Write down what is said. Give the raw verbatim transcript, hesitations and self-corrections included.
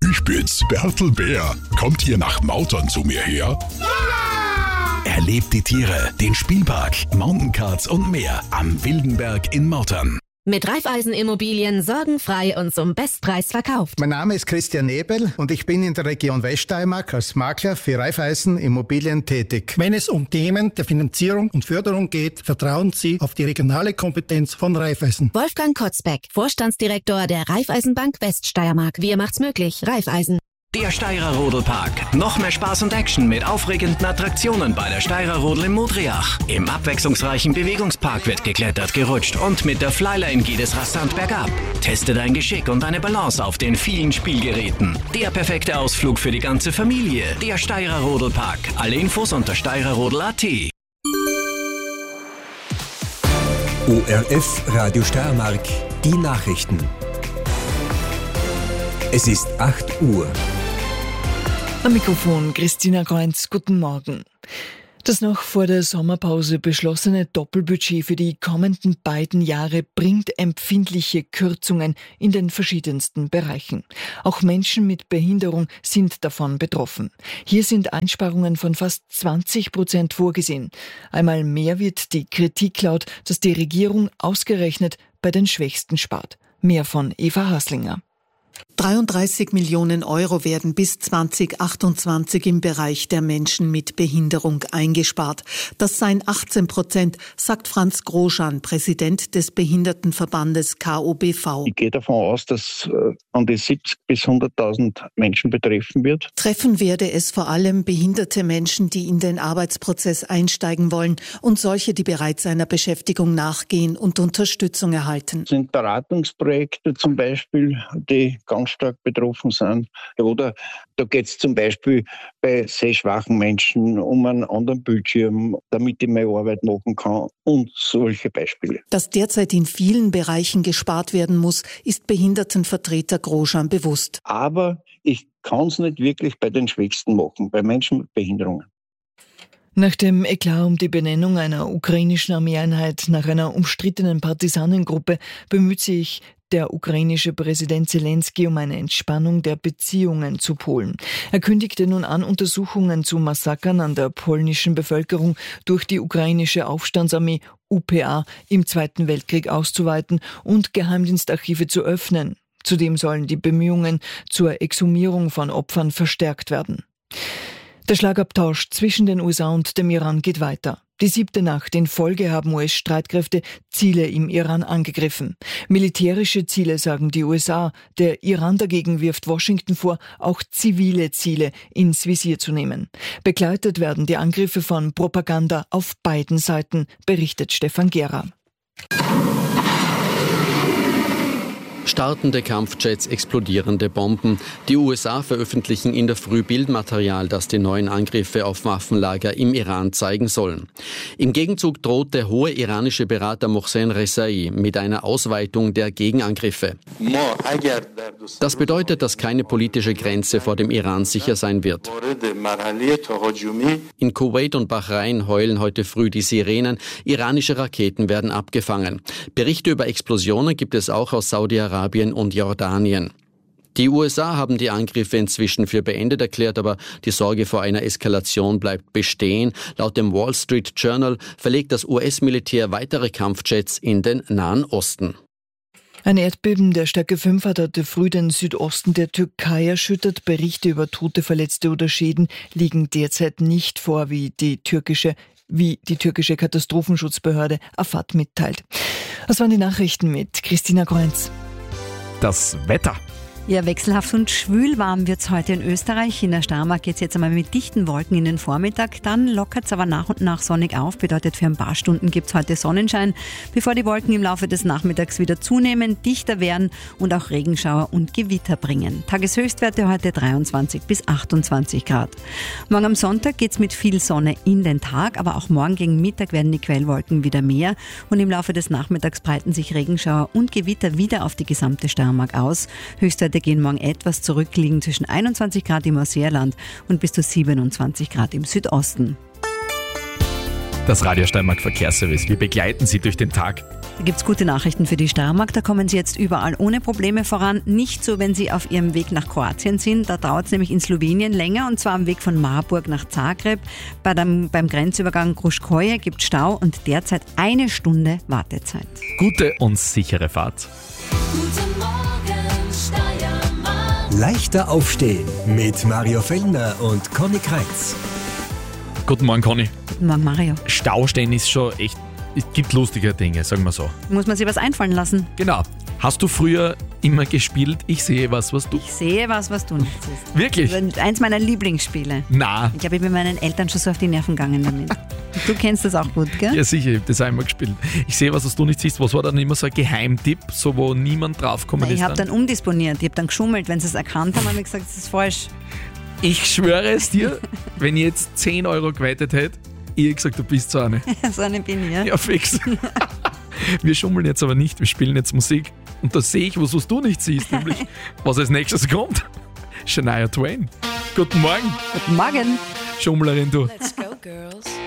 Ich bin's, Bertel Bär. Kommt ihr nach Mautern zu mir her? Ja! Erlebt die Tiere, den Spielpark, Mountaincards und mehr am Wildenberg in Mautern. Mit Raiffeisen Immobilien sorgenfrei und zum Bestpreis verkauft. Mein Name ist Christian Nebel und ich bin in der Region Weststeiermark als Makler für Raiffeisen Immobilien tätig. Wenn es um Themen der Finanzierung und Förderung geht, vertrauen Sie auf die regionale Kompetenz von Raiffeisen. Wolfgang Kotzbeck, Vorstandsdirektor der Raiffeisenbank Weststeiermark. Wir macht's möglich. Raiffeisen. Der Steirer Rodelpark. Noch mehr Spaß und Action mit aufregenden Attraktionen bei der Steirer Rodel in Modriach. Im abwechslungsreichen Bewegungspark wird geklettert, gerutscht und mit der Flyline geht es rasant bergab. Teste dein Geschick und deine Balance auf den vielen Spielgeräten. Der perfekte Ausflug für die ganze Familie. Der Steirer Rodelpark. Alle Infos unter steirerrodel punkt at. O R F Radio Steiermark. Die Nachrichten. Es ist acht Uhr. Am Mikrofon Christina Kreunz, guten Morgen. Das noch vor der Sommerpause beschlossene Doppelbudget für die kommenden beiden Jahre bringt empfindliche Kürzungen in den verschiedensten Bereichen. Auch Menschen mit Behinderung sind davon betroffen. Hier sind Einsparungen von fast zwanzig Prozent vorgesehen. Einmal mehr wird die Kritik laut, dass die Regierung ausgerechnet bei den Schwächsten spart. Mehr von Eva Haslinger. dreiunddreißig Millionen Euro werden bis zwanzig achtundzwanzig im Bereich der Menschen mit Behinderung eingespart. Das seien achtzehn Prozent, sagt Franz Groschan, Präsident des Behindertenverbandes K O B V. Ich gehe davon aus, dass äh, an die siebzig bis hunderttausend Menschen betreffen wird. Treffen werde es vor allem behinderte Menschen, die in den Arbeitsprozess einsteigen wollen und solche, die bereits einer Beschäftigung nachgehen und Unterstützung erhalten. Das sind Beratungsprojekte zum Beispiel, die ganz stark betroffen sind. Oder da geht es zum Beispiel bei sehschwachen Menschen um einen anderen Bildschirm, damit ich meine Arbeit machen kann und solche Beispiele. Dass derzeit in vielen Bereichen gespart werden muss, ist Behindertenvertreter Groschan bewusst. Aber ich kann es nicht wirklich bei den Schwächsten machen, bei Menschen mit Behinderungen. Nach dem Eklat um die Benennung einer ukrainischen Armeeeinheit nach einer umstrittenen Partisanengruppe bemüht sich der ukrainische Präsident Zelensky um eine Entspannung der Beziehungen zu Polen. Er kündigte nun an, Untersuchungen zu Massakern an der polnischen Bevölkerung durch die ukrainische Aufstandsarmee U P A im Zweiten Weltkrieg auszuweiten und Geheimdienstarchive zu öffnen. Zudem sollen die Bemühungen zur Exhumierung von Opfern verstärkt werden. Der Schlagabtausch zwischen den U S A und dem Iran geht weiter. Die siebte Nacht in Folge haben U S-Streitkräfte Ziele im Iran angegriffen. Militärische Ziele, sagen die U S A. Der Iran dagegen wirft Washington vor, auch zivile Ziele ins Visier zu nehmen. Begleitet werden die Angriffe von Propaganda auf beiden Seiten, berichtet Stefan Gera. Startende Kampfjets, explodierende Bomben. Die U S A veröffentlichen in der Früh Bildmaterial, das die neuen Angriffe auf Waffenlager im Iran zeigen sollen. Im Gegenzug droht der hohe iranische Berater Mohsen Rezaei mit einer Ausweitung der Gegenangriffe. Das bedeutet, dass keine politische Grenze vor dem Iran sicher sein wird. In Kuwait und Bahrain heulen heute früh die Sirenen. Iranische Raketen werden abgefangen. Berichte über Explosionen gibt es auch aus Saudi-Arabien und Jordanien. Die U S A haben die Angriffe inzwischen für beendet erklärt, aber die Sorge vor einer Eskalation bleibt bestehen. Laut dem Wall Street Journal verlegt das U S-Militär weitere Kampfjets in den Nahen Osten. Ein Erdbeben der Stärke fünf hat heute früh den Südosten der Türkei erschüttert. Berichte über Tote, Verletzte oder Schäden liegen derzeit nicht vor, wie die türkische wie die türkische Katastrophenschutzbehörde Afad mitteilt. Das waren die Nachrichten mit Christina Kreunz. Das Wetter. Ja, wechselhaft und schwül warm wird es heute in Österreich. In der Steiermark geht es jetzt einmal mit dichten Wolken in den Vormittag. Dann lockert es aber nach und nach sonnig auf. Bedeutet, für ein paar Stunden gibt es heute Sonnenschein, bevor die Wolken im Laufe des Nachmittags wieder zunehmen, dichter werden und auch Regenschauer und Gewitter bringen. Tageshöchstwerte heute dreiundzwanzig bis achtundzwanzig Grad. Morgen am Sonntag geht es mit viel Sonne in den Tag, aber auch morgen gegen Mittag werden die Quellwolken wieder mehr und im Laufe des Nachmittags breiten sich Regenschauer und Gewitter wieder auf die gesamte Steiermark aus. Höchstwerte gehen morgen etwas zurück, liegen zwischen einundzwanzig Grad im Ausseerland und bis zu siebenundzwanzig Grad im Südosten. Das Radio Steiermark Verkehrsservice. Wir begleiten Sie durch den Tag. Da gibt es gute Nachrichten für die Steiermark. Da kommen Sie jetzt überall ohne Probleme voran. Nicht so, wenn Sie auf Ihrem Weg nach Kroatien sind. Da dauert es nämlich in Slowenien länger, und zwar am Weg von Marburg nach Zagreb. Bei dem, beim Grenzübergang Gruškoje gibt es Stau und derzeit eine Stunde Wartezeit. Gute und sichere Fahrt. Guten Morgen, Steiermark. Leichter aufstehen mit Mario Fellner und Conny Kreitz. Guten Morgen, Conny. Guten Morgen, Mario. Staustehen ist schon echt, es gibt lustige Dinge, sagen wir so. Muss man sich was einfallen lassen? Genau. Hast du früher immer gespielt, ich sehe was, was du... Ich sehe was, was du nicht siehst. Wirklich? Das ist eins meiner Lieblingsspiele. Na. Ich glaube, ich bin meinen Eltern schon so auf die Nerven gegangen damit. Du kennst das auch gut, gell? Ja, sicher, ich habe das einmal gespielt. Ich sehe was, was du nicht siehst. Was war dann immer so ein Geheimtipp, so wo niemand draufgekommen Na, ist? Ich habe dann umdisponiert, ich habe dann geschummelt. Wenn sie es erkannt haben, habe ich gesagt, das ist falsch. Ich schwöre es dir, wenn ich jetzt zehn Euro gewettet hätte, ich hätte gesagt, du bist so eine. So eine bin ich, ja? Ja, fix. Wir schummeln jetzt aber nicht, wir spielen jetzt Musik. Und da sehe ich was, was du nicht siehst, nämlich was als nächstes kommt. Shania Twain. Guten Morgen. Guten Morgen. Schummlerin, du. Let's go, girls.